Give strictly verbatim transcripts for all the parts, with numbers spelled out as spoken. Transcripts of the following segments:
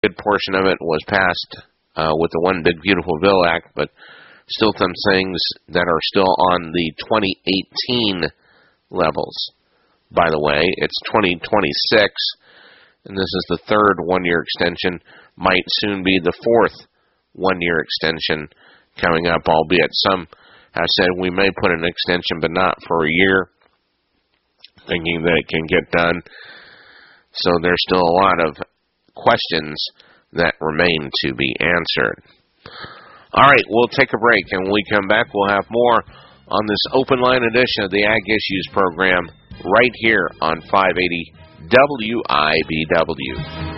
good portion of it was passed uh, with the One Big Beautiful Bill Act, but still some things that are still on the twenty eighteen levels. By the way, it's twenty twenty-six, and this is the third one-year extension. Might soon be the fourth one-year extension coming up, albeit some have said we may put an extension, but not for a year, thinking that it can get done. So there's still a lot of questions that remain to be answered. All right, we'll take a break, and when we come back, we'll have more on this open line edition of the Ag Issues program right here on five eighty W I B W.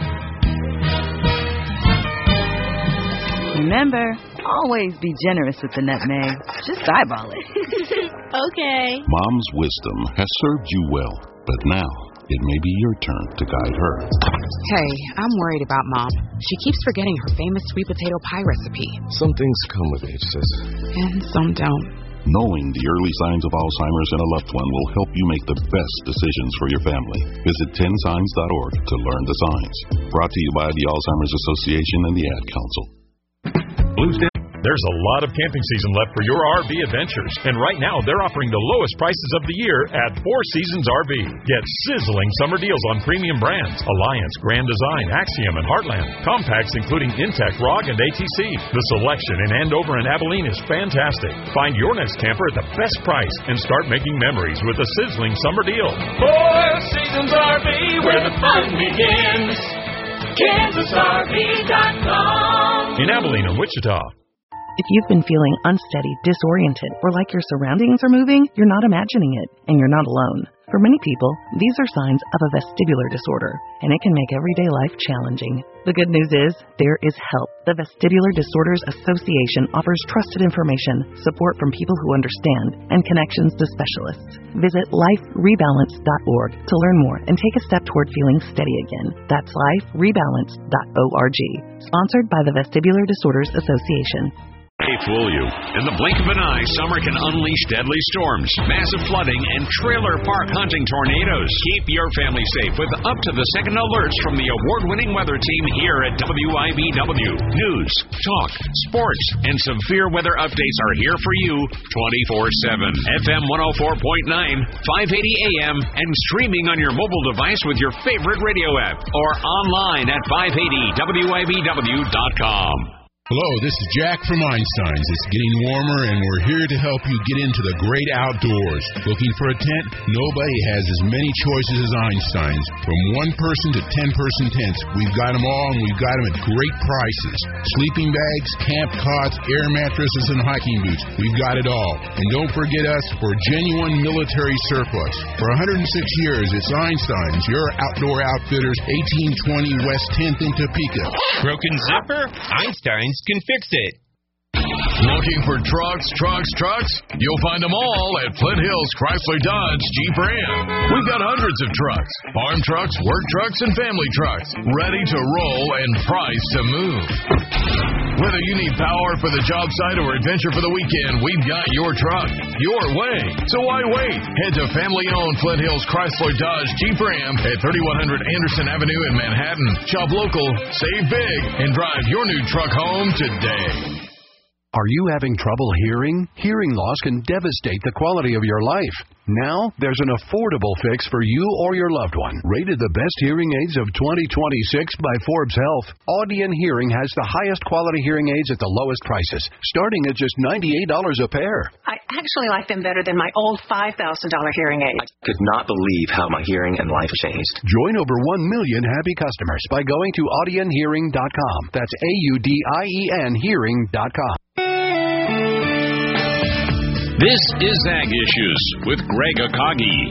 Remember, always be generous with the nutmeg. Just eyeball it. Okay. Mom's wisdom has served you well, but now it may be your turn to guide her. Hey, I'm worried about Mom. She keeps forgetting her famous sweet potato pie recipe. Some things come with age, sis. And some don't. Knowing the early signs of Alzheimer's in a loved one will help you make the best decisions for your family. Visit ten signs dot org to learn the signs. Brought to you by the Alzheimer's Association and the Ad Council. Bluesdale. There's a lot of camping season left for your R V adventures, and right now they're offering the lowest prices of the year at Four Seasons R V. Get sizzling summer deals on premium brands: Alliance, Grand Design, Axiom, and Heartland. Compacts including Intech, R O G, and A T C. The selection in Andover and Abilene is fantastic. Find your next camper at the best price and start making memories with a sizzling summer deal. Four Seasons R V, where the fun begins. Kansas R V dot com. In Abilene and Wichita. If you've been feeling unsteady, disoriented, or like your surroundings are moving, you're not imagining it, and you're not alone. For many people, these are signs of a vestibular disorder, and it can make everyday life challenging. The good news is, there is help. The Vestibular Disorders Association offers trusted information, support from people who understand, and connections to specialists. Visit life rebalance dot org to learn more and take a step toward feeling steady again. That's life rebalance dot org. Sponsored by the Vestibular Disorders Association. They fool you. In the blink of an eye, summer can unleash deadly storms, massive flooding, and trailer park hunting tornadoes. Keep your family safe with up-to-the-second alerts from the award-winning weather team here at W I B W. News, talk, sports, and severe weather updates are here for you twenty-four seven. F M one oh four point nine, five eighty A M, and streaming on your mobile device with your favorite radio app or online at five eighty W I B W dot com. Hello, this is Jack from Einstein's. It's getting warmer, and we're here to help you get into the great outdoors. Looking for a tent? Nobody has as many choices as Einstein's. From one-person to ten-person tents, we've got them all, and we've got them at great prices. Sleeping bags, camp cots, air mattresses, and hiking boots. We've got it all. And don't forget us for genuine military surplus. For one hundred six years, it's Einstein's, your outdoor outfitters, eighteen twenty West tenth in Topeka. Broken zipper? Einstein's can fix it. Looking for trucks, trucks, trucks? You'll find them all at Flint Hills Chrysler Dodge Jeep Ram. We've got hundreds of trucks, farm trucks, work trucks, and family trucks, ready to roll and priced to move. Whether you need power for the job site or adventure for the weekend, we've got your truck, your way. So why wait? Head to family-owned Flint Hills Chrysler Dodge Jeep Ram at thirty-one hundred Anderson Avenue in Manhattan. Shop local, save big, and drive your new truck home today. Are you having trouble hearing? Hearing loss can devastate the quality of your life. Now, there's an affordable fix for you or your loved one. Rated the best hearing aids of twenty twenty-six by Forbes Health, Audion Hearing has the highest quality hearing aids at the lowest prices, starting at just ninety-eight dollars a pair. I actually like them better than my old five thousand dollars hearing aid. I could not believe how my hearing and life changed. Join over one million happy customers by going to audion hearing dot com. That's A U D I E N hearing dot com. This is Ag Issues with Greg Akagi.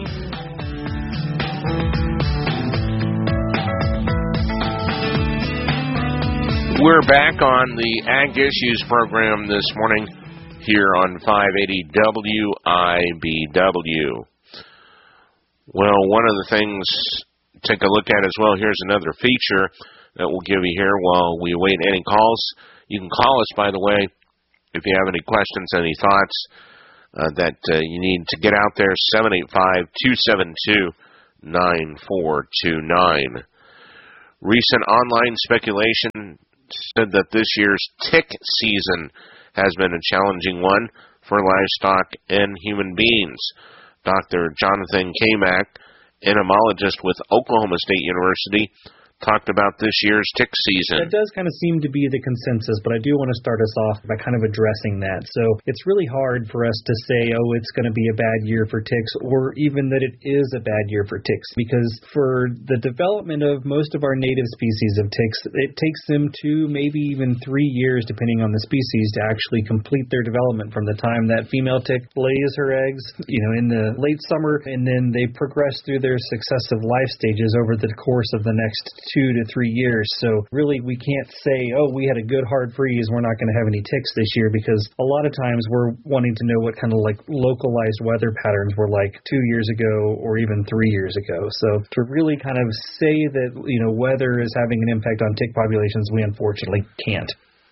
We're back on the Ag Issues program this morning here on five eighty W I B W. Well, one of the things to take a look at as well, here's another feature that we'll give you here while we wait any calls. You can call us, by the way, if you have any questions, any thoughts. Uh, that uh, you need to get out there, seven eight five, two seven two, nine four two nine. Recent online speculation said that this year's tick season has been a challenging one for livestock and human beings. Doctor Jonathan Kamak, entomologist with Oklahoma State University, talked about this year's tick season. That does kind of seem to be the consensus, but I do want to start us off by kind of addressing that. So it's really hard for us to say, oh, it's going to be a bad year for ticks, or even that it is a bad year for ticks, because for the development of most of our native species of ticks, it takes them two, maybe even three years, depending on the species, to actually complete their development from the time that female tick lays her eggs, you know, in the late summer, and then they progress through their successive life stages over the course of the next two to three years. So really we can't say, oh, we had a good hard freeze, we're not going to have any ticks this year, because a lot of times we're wanting to know what kind of like localized weather patterns were like two years ago or even three years ago. So to really kind of say that, you know, weather is having an impact on tick populations, we unfortunately can't.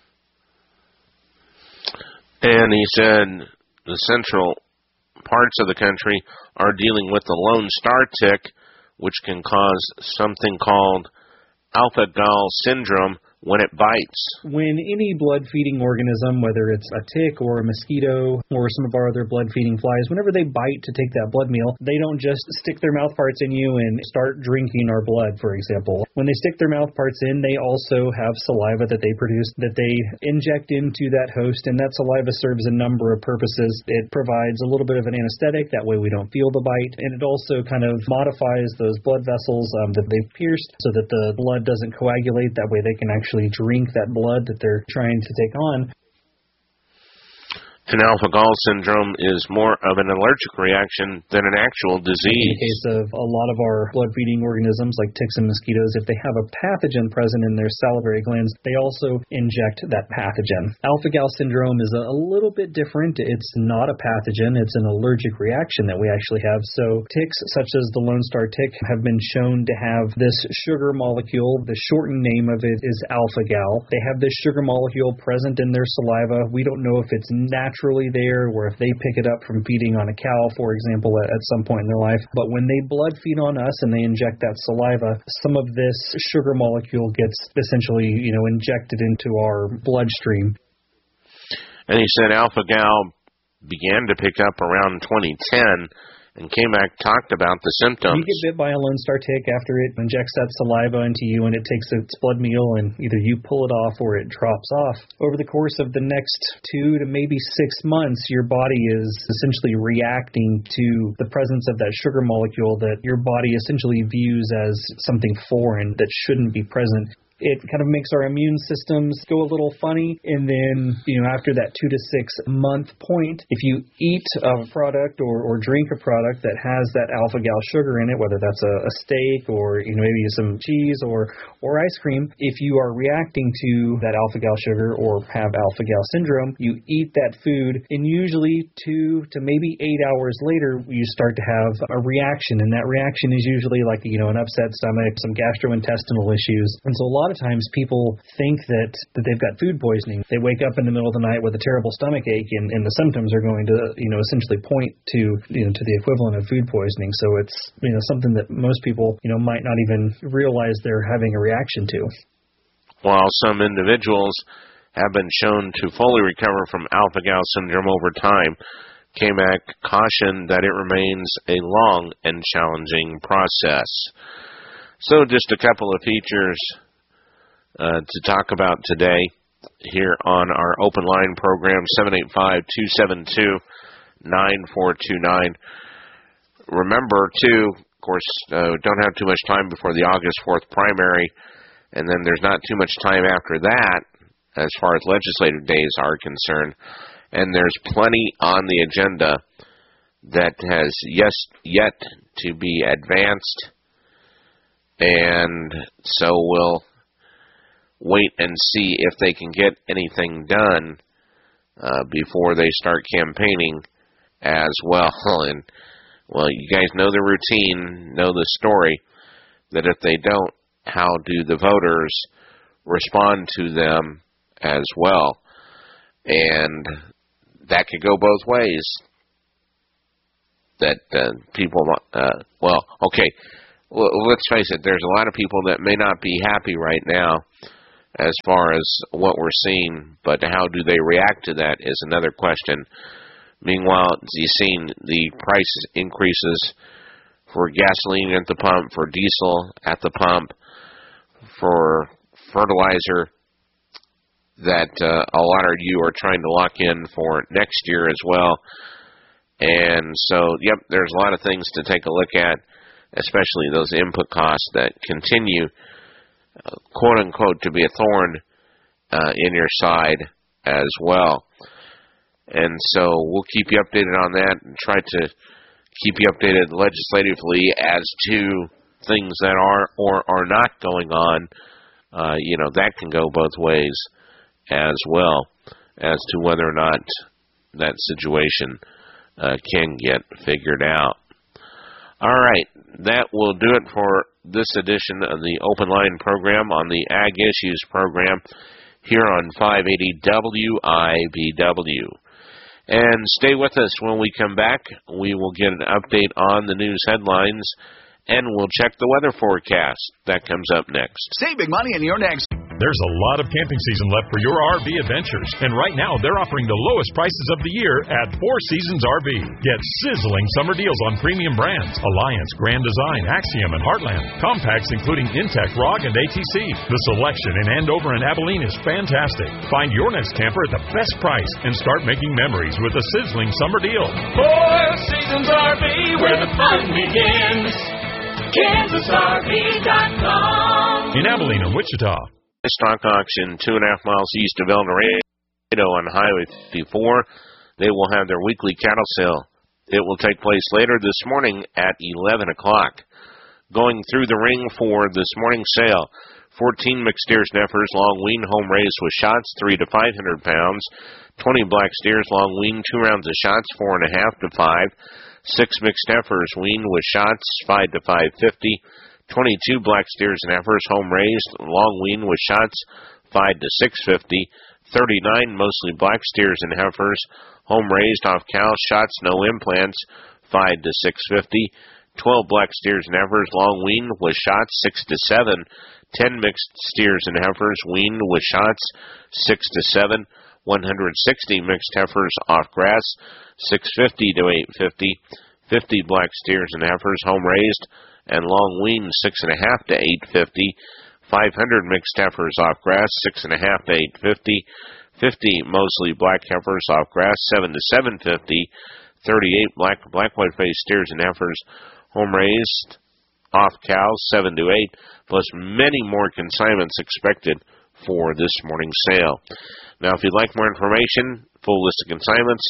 And he said the central parts of the country are dealing with the Lone Star tick, which can cause something called alpha-gal syndrome when it bites. When any blood-feeding organism, whether it's a tick or a mosquito or some of our other blood-feeding flies, whenever they bite to take that blood meal, they don't just stick their mouth parts in you and start drinking our blood, for example. When they stick their mouth parts in, they also have saliva that they produce that they inject into that host, and that saliva serves a number of purposes. It provides a little bit of an anesthetic, that way we don't feel the bite, and it also kind of modifies those blood vessels um, that they've pierced so that the blood doesn't coagulate, that way they can actually drink that blood that they're trying to take on. And alpha-gal syndrome is more of an allergic reaction than an actual disease. In the case of a lot of our blood-feeding organisms like ticks and mosquitoes, if they have a pathogen present in their salivary glands, they also inject that pathogen. Alpha-gal syndrome is a, a little bit different. It's not a pathogen. It's an allergic reaction that we actually have. So ticks such as the Lone Star tick have been shown to have this sugar molecule. The shortened name of it is alpha-gal. They have this sugar molecule present in their saliva. We don't know if it's natural there, or if they pick it up from feeding on a cow, for example, at, at some point in their life. But when they blood feed on us and they inject that saliva, some of this sugar molecule gets essentially, you know, injected into our bloodstream. And he said alpha-gal began to pick up around twenty ten, and Kamak talked about the symptoms. You get bit by a Lone Star tick after it injects that saliva into you, and it takes its blood meal, and either you pull it off or it drops off. Over the course of the next two to maybe six months, your body is essentially reacting to the presence of that sugar molecule that your body essentially views as something foreign that shouldn't be present. It kind of makes our immune systems go a little funny, and then, you know, after that two to six month point, if you eat a product or, or drink a product that has that alpha-gal sugar in it, whether that's a, a steak or, you know, maybe some cheese or, or ice cream, if you are reacting to that alpha-gal sugar or have alpha-gal syndrome, you eat that food, and usually two to maybe eight hours later, you start to have a reaction, and that reaction is usually like, you know, an upset stomach, some gastrointestinal issues. And so a lot of times people think that, that they've got food poisoning. They wake up in the middle of the night with a terrible stomach ache, and, and the symptoms are going to, you know, essentially point to, you know, to the equivalent of food poisoning. So it's, you know, something that most people, you know, might not even realize they're having a reaction to. While some individuals have been shown to fully recover from alpha-gal syndrome over time, Kamak cautioned that it remains a long and challenging process. So just a couple of features Uh, to talk about today here on our open line program, seven eight five, two seven two, nine four two nine. Remember, too, of course, uh, don't have too much time before the August fourth primary, and then there's not too much time after that as far as legislative days are concerned, and there's plenty on the agenda that has yes, yet to be advanced, and so we'll wait and see if they can get anything done uh, before they start campaigning as well. And, well, you guys know the routine, know the story, that if they don't, how do the voters respond to them as well? And that could go both ways. That uh, people, uh, well, okay, well, let's face it, there's a lot of people that may not be happy right now as far as what we're seeing, but how do they react to that is another question. Meanwhile, you've seen the price increases for gasoline at the pump, for diesel at the pump, for fertilizer that uh, a lot of you are trying to lock in for next year as well. And so, yep, there's a lot of things to take a look at, especially those input costs that continue, uh, quote-unquote, to be a thorn uh, in your side as well. And so we'll keep you updated on that and try to keep you updated legislatively as to things that are or are not going on. Uh, you know, that can go both ways as well as to whether or not that situation uh, can get figured out. All right, that will do it for this edition of the Open Line program on the Ag Issues program here on five eighty W I B W. And stay with us when we come back. We will get an update on the news headlines, and we'll check the weather forecast. That comes up next. Save big money in your next. There's a lot of camping season left for your R V adventures, and right now they're offering the lowest prices of the year at Four Seasons R V. Get sizzling summer deals on premium brands: Alliance, Grand Design, Axiom, and Heartland. Compacts including Intech, R O G, and A T C. The selection in Andover and Abilene is fantastic. Find your next camper at the best price and start making memories with a sizzling summer deal. Four Seasons R V, where the fun begins. Kansas R V dot com. In Abilene and Wichita. Stock auction two and a half miles east of El Dorado on Highway fifty-four. They will have their weekly cattle sale. It will take place later this morning at eleven o'clock. Going through the ring for this morning's sale, fourteen mixed steers and heifers, long wean, home raised with shots, three to five hundred pounds. twenty black steers, long wean, two rounds of shots, four and a half to five. Six mixed heifers, wean with shots, five to five fifty. twenty-two black steers and heifers, home raised, long wean with shots, five to six fifty. thirty-nine mostly black steers and heifers, home raised off cows, shots, no implants, five to six fifty. twelve black steers and heifers, long wean with shots, six to seven. ten mixed steers and heifers, wean with shots, six to seven. one hundred sixty mixed heifers off grass, six fifty to eight fifty. fifty black steers and heifers, home raised and long wean, six and a half to eight fifty. five hundred mixed heifers off grass, six and a half to eight fifty. fifty mostly black heifers off grass, seven to seven fifty. thirty-eight black black white faced steers and heifers, home raised off cows, seven to eight, plus many more consignments expected for this morning's sale. Now, if you'd like more information, full list of consignments,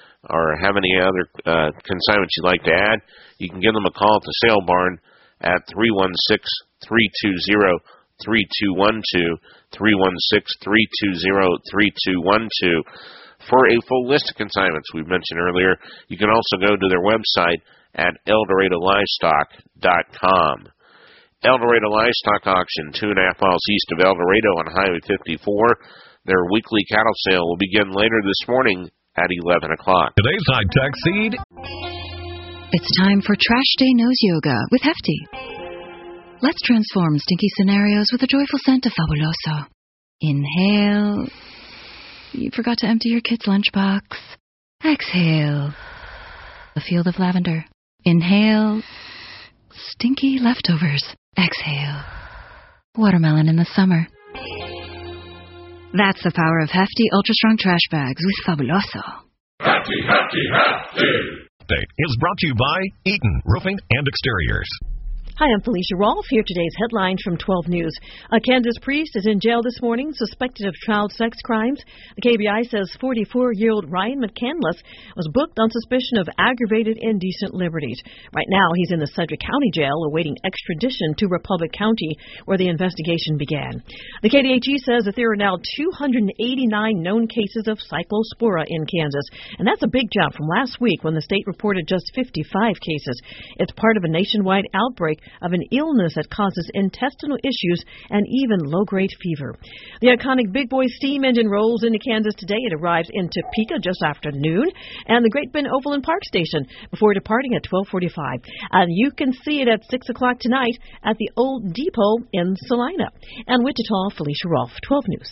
or have any other uh, consignments you'd like to add, you can give them a call at the sale barn at three one six, three two zero, three two one two, three one six, three two zero, three two one two. For a full list of consignments we've mentioned earlier, you can also go to their website at El Dorado Livestock dot com. El Dorado Livestock Auction, two and a half miles east of El Dorado on Highway fifty-four. Their weekly cattle sale will begin later this morning at eleven o'clock. Today's high-tech seed. It's time for Trash Day Nose Yoga with Hefty. Let's transform stinky scenarios with a joyful scent of Fabuloso. Inhale. You forgot to empty your kid's lunchbox. Exhale. A field of lavender. Inhale. Stinky leftovers. Exhale. Watermelon in the summer. That's the power of Hefty Ultra Strong Trash Bags with Fabuloso. Hefty, hefty, hefty. Update is brought to you by Eaton Roofing and Exteriors. Hi, I'm Felicia Rolfe. Here today's headlines from twelve News. A Kansas priest is in jail this morning, suspected of child sex crimes. The K B I says forty-four-year-old Ryan McCandless was booked on suspicion of aggravated indecent liberties. Right now, he's in the Sedgwick County Jail awaiting extradition to Republic County, where the investigation began. The K D H E says that there are now two hundred eighty-nine known cases of cyclospora in Kansas, and that's a big jump from last week when the state reported just fifty-five cases. It's part of a nationwide outbreak of an illness that causes intestinal issues and even low-grade fever. The iconic Big Boy steam engine rolls into Kansas today. It arrives in Topeka just after noon, and the Great Bend Overland Park Station before departing at twelve forty-five. And you can see it at six o'clock tonight at the Old Depot in Salina. And Wichita, Felicia Rolfe, twelve News.